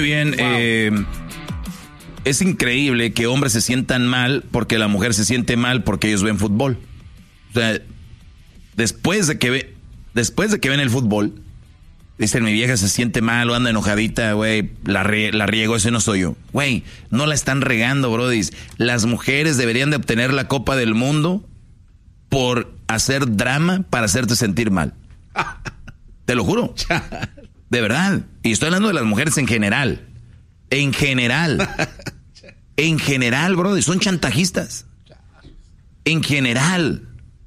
Bien, es increíble que hombres se sientan mal porque la mujer se siente mal porque ellos ven fútbol. O sea, después de que ven el fútbol, dicen, mi vieja se siente mal o anda enojadita, güey, la riego, ese no soy yo. Güey, no la están regando, brody. Las mujeres deberían de obtener la Copa del Mundo por hacer drama para hacerte sentir mal. Te lo juro. De verdad. Y estoy hablando de las mujeres en general. En general. En general, brody. Son chantajistas. En general.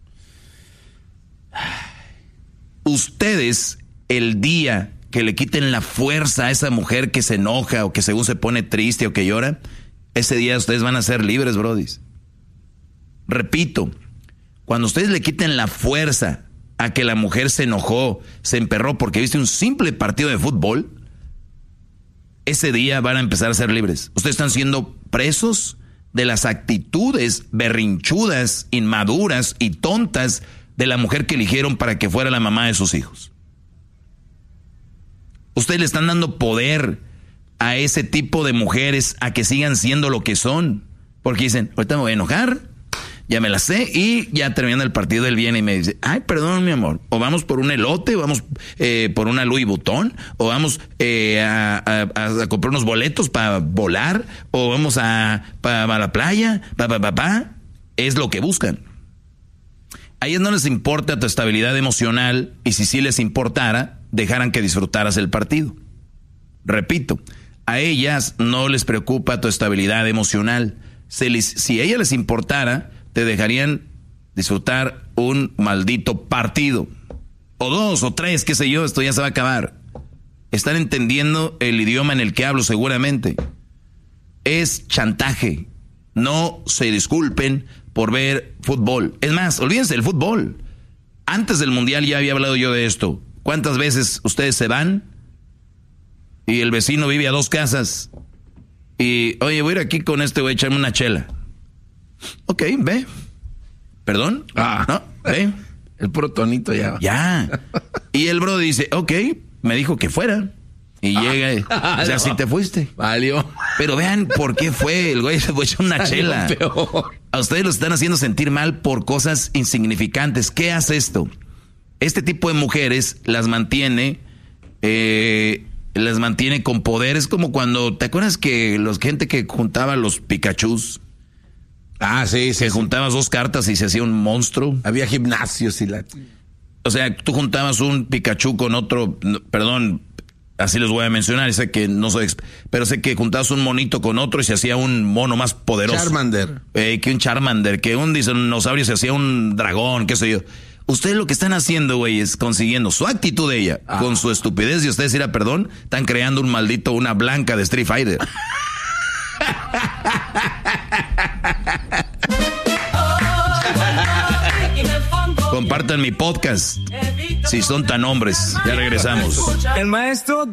Ustedes, el día que le quiten la fuerza a esa mujer que se enoja o que según se pone triste o que llora, ese día ustedes van a ser libres, brody. Repito, cuando ustedes le quiten la fuerza a que la mujer se enojó, se emperró porque viste un simple partido de fútbol, ese día van a empezar a ser libres. Ustedes están siendo presos de las actitudes berrinchudas, inmaduras y tontas de la mujer que eligieron para que fuera la mamá de sus hijos. Ustedes le están dando poder a ese tipo de mujeres a que sigan siendo lo que son. Porque dicen, ahorita me voy a enojar, ya me la sé, y ya terminando el partido él viene y me dice, ay, perdón, mi amor, o vamos por un elote, o vamos por una Louis Vuitton, o vamos a comprar unos boletos para volar, o vamos para la playa, es lo que buscan. A ellas no les importa tu estabilidad emocional, y si sí les importara, dejaran que disfrutaras el partido. Repito, a ellas no les preocupa tu estabilidad emocional. Si a ellas les importara, te dejarían disfrutar un maldito partido. O 2 o 3, qué sé yo, esto ya se va a acabar. Están entendiendo el idioma en el que hablo seguramente. Es chantaje. No se disculpen por ver fútbol. Es más, olvídense del fútbol. Antes del mundial ya había hablado yo de esto. ¿Cuántas veces ustedes se van y el vecino vive a 2 casas? Y, oye, voy a ir aquí con este güey, echarme una chela. Ok, ve. ¿Perdón? No, ve. El puro tonito ya. Ya. Y el bro dice, ok, me dijo que fuera. Y llega y, o sea, si te fuiste. Valió. Pero vean por qué fue. El güey se fue a echar una chela. Peor. A ustedes los están haciendo sentir mal por cosas insignificantes. ¿Qué hace esto? Este tipo de mujeres las mantiene con poder. Es como cuando, ¿te acuerdas que gente que juntaba los Pikachus? Ah, sí. Que juntabas 2 cartas y se hacía un monstruo. Había gimnasios y la... O sea, tú juntabas un Pikachu con otro, perdón, así los voy a mencionar, sé que no soy, pero sé que juntabas un monito con otro y se hacía un mono más poderoso. Charmander. Que un Charmander, que un dinosaurio se hacía un dragón, qué sé yo. Ustedes lo que están haciendo, güey, es consiguiendo su actitud de ella, con su estupidez, y ustedes dirán, perdón, están creando una blanca de Street Fighter. Compartan mi podcast si son tan hombres. Ya regresamos. El maestro